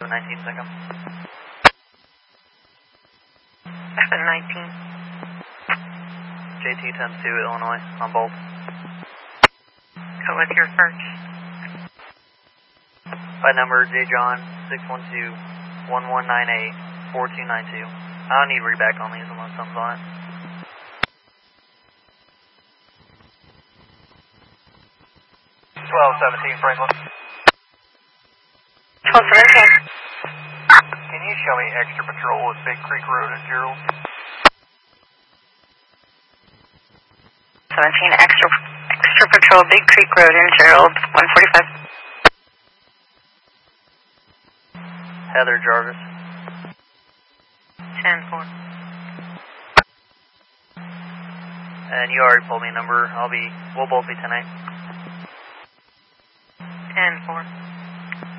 19 seconds. 19. JT 10-2, Illinois, on both. What's your first? By number J. John 612-1198-4292. I don't need reback on these unless something's on it. Franklin. 1217. Can you show me extra patrol at Big Creek Road in Gerald? 17 extra patrol, Big Creek Road in Gerald, 145. Heather Jarvis. 10-4. And you already pulled me a number. We'll both be tonight. 10-4.